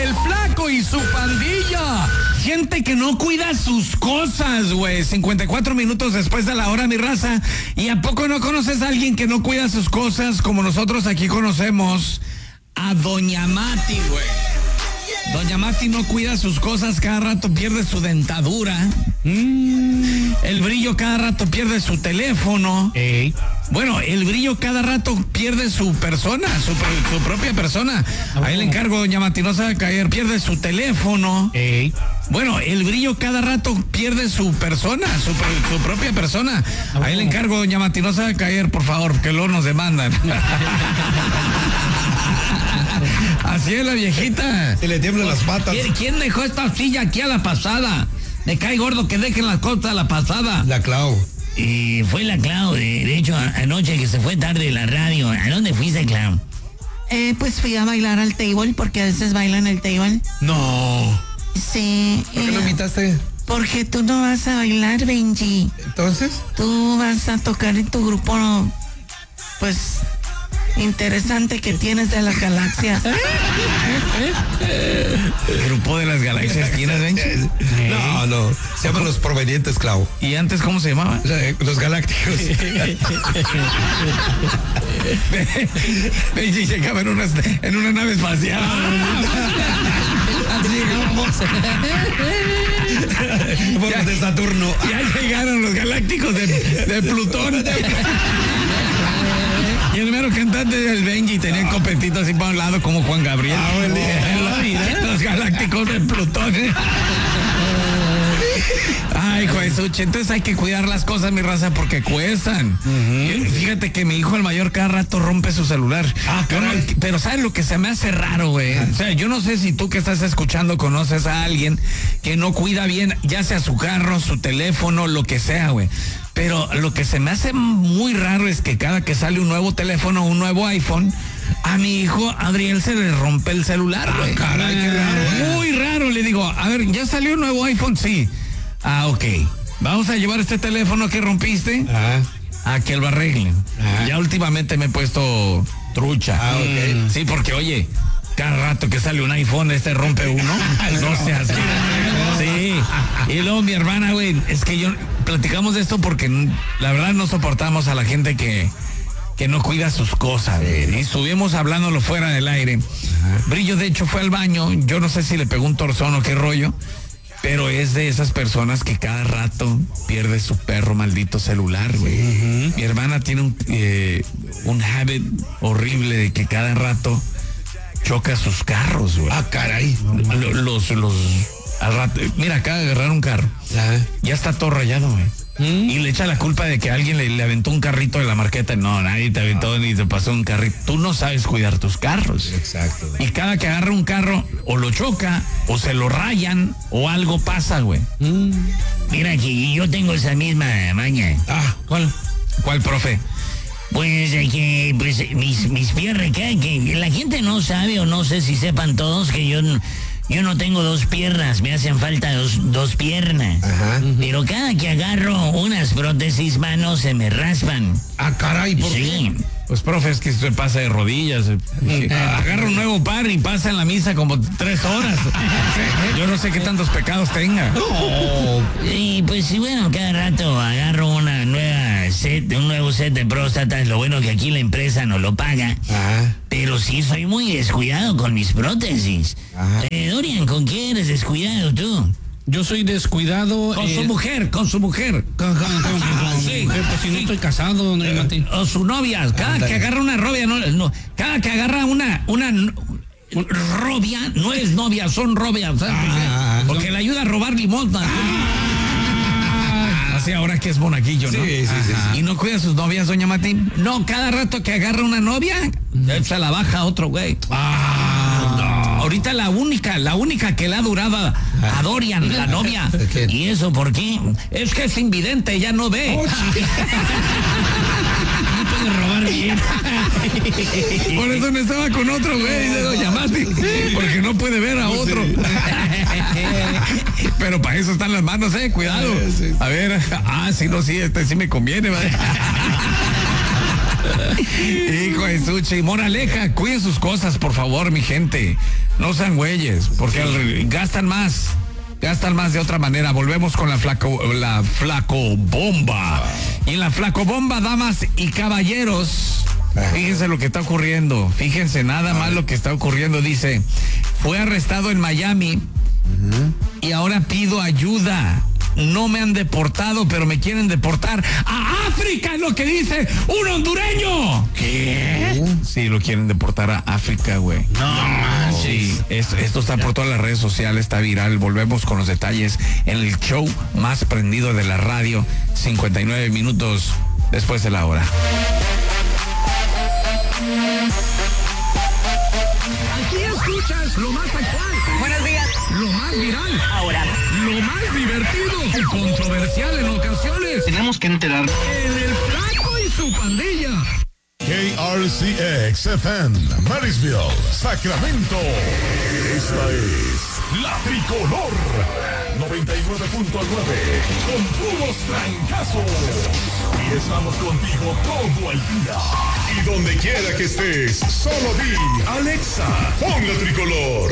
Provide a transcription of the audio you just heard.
El Flaco y su pandilla. Gente que no cuida sus cosas, güey. 54 minutos después de la hora, mi raza. ¿Y a poco no conoces a alguien que no cuida sus cosas como nosotros aquí conocemos a Doña Mati, güey? Doña Mati no cuida sus cosas, cada rato pierde su dentadura. El Brillo cada rato pierde su teléfono. Bueno, el Brillo cada rato pierde su persona, su propia persona. Ahí le encargo, Doña Mati, no se va a caer, pierde su teléfono. Bueno, el Brillo cada rato pierde su persona, su propia persona. Ahí le encargo, Doña Mati, no se va a caer, por favor, que luego nos demandan. Así es la viejita. Se le tiemblan las patas. ¿Quién dejó esta silla aquí a la pasada? Me cae gordo que dejen las cosas a la pasada. La Clau. Y fue la Clau, de hecho, anoche que se fue tarde de la radio. ¿A dónde fuiste, Clau? Pues fui a bailar al table, porque a veces bailan el table. No. Sí. ¿Por qué no invitaste? Porque tú no vas a bailar, Benji. ¿Entonces? Tú vas a tocar en tu grupo, pues, interesante que tienes de las galaxias. ¿El grupo de las galaxias tienes, Benji? No. Se llaman Los Provenientes, Clau. ¿Y antes cómo se llamaba? Los Galácticos. Benji llegaba en una nave espacial. Fueron de Saturno. Ya llegaron los galácticos de Plutón. Y el mero cantante del Benji tenía el copetito así para un lado como Juan Gabriel. Los galácticos de Plutón. Ay, hijo de suche. Entonces hay que cuidar las cosas, mi raza, porque cuestan. Fíjate que mi hijo el mayor cada rato rompe su celular. Pero ¿sabes lo que se me hace raro, güey? O sea, yo no sé si tú que estás escuchando conoces a alguien que no cuida bien, ya sea su carro, su teléfono, lo que sea, güey. Pero lo que se me hace muy raro es que cada que sale un nuevo teléfono, un nuevo iPhone, a mi hijo Adriel se le rompe el celular, güey. Caray, qué raro. Muy raro, le digo, a ver, ¿ya salió un nuevo iPhone? Sí. Ok. Vamos a llevar este teléfono que rompiste a que lo arreglen. Ya últimamente me he puesto trucha. Ok. Sí, porque oye, cada rato que sale un iPhone, rompe uno. No seas. Sí. Y luego mi hermana, güey, es que platicamos de esto porque la verdad no soportamos a la gente que no cuida sus cosas. Y estuvimos hablándolo fuera del aire. Brillo, de hecho, fue al baño. Yo no sé si le pegó un torzón o qué rollo, pero es de esas personas que cada rato pierde su perro maldito celular, güey. Mi hermana tiene un habit horrible de que cada rato choca sus carros, güey. Caray. Al rato, mira, acaba de agarrar un carro. Ya está todo rayado, güey. Y le echa la culpa de que alguien le aventó un carrito de la marqueta. No, nadie te aventó ni te pasó un carrito. Tú no sabes cuidar tus carros. Exacto. Y cada que agarra un carro, o lo choca, o se lo rayan, o algo pasa, güey. Mira, que yo tengo esa misma maña. ¿Cuál, profe? Pues que mis piernas, que la gente no sabe, o no sé si sepan todos, que yo no tengo dos piernas, me hacen falta dos piernas. Pero cada que agarro unas prótesis, manos se me raspan. Caray, ¿por qué? Pues, profe, es que se pasa de rodillas. Agarra un nuevo par y pasa en la misa como 3 horas. Yo no sé qué tantos pecados tenga. Y pues bueno, cada rato agarro un nuevo set de próstatas. Lo bueno que aquí la empresa no lo paga. Pero sí soy muy descuidado con mis prótesis. Dorian, ¿con quién eres descuidado tú? Yo soy descuidado. Con su mujer. Sí, pues si no estoy casado, don Mati. O su novia. Cada que agarra una novia, cada que agarra una robia, no es novia, son robias. Porque le ayuda a robar limosna. Así ahora que es monaguillo, ¿no? Sí. ¿Y no cuida a sus novias, doña Mati? No, cada rato que agarra una novia, se la baja a otro güey. Ahorita la única que le ha durado a Dorian, la novia. ¿Y eso por qué? Es que es invidente, ya no ve. No puede robar bien. Por eso no estaba con otro güey de doña Mati, porque no puede ver a otro. Pero para eso están las manos, cuidado. A ver, sí me conviene, ¿vale? Hijo de Suchi. Moraleja, cuiden sus cosas, por favor, mi gente. No sean güeyes, porque gastan más. Gastan más de otra manera. Volvemos con la flaco bomba. Y en la flaco bomba, damas y caballeros, fíjense lo que está ocurriendo. Fíjense nada más lo que está ocurriendo. Dice, fue arrestado en Miami y ahora pido ayuda. No me han deportado, pero me quieren deportar a África, es lo que dice un hondureño. ¿Qué? Sí, lo quieren deportar a África, güey. No, sí, esto está por todas las redes sociales, está viral. Volvemos con los detalles en el show más prendido de la radio, 59 minutos después de la hora. Aquí escuchas lo más actual. Buenos días. Lo más viral. Ahora, Lo más divertido y controversial en ocasiones. tenemos que enterar. En el Flaco y su pandilla. KRCX FM, Marysville, Sacramento. Esta es La Tricolor 99.9 con puros trancazos. Y estamos contigo todo el día. Y donde quiera que estés, solo di Alexa, pon La Tricolor.